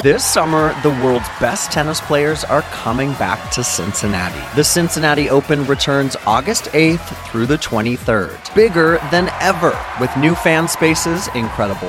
This summer, the world's best tennis players are coming back to Cincinnati. The Cincinnati Open returns August 8th through the 23rd. Bigger than ever, with new fan spaces, incredible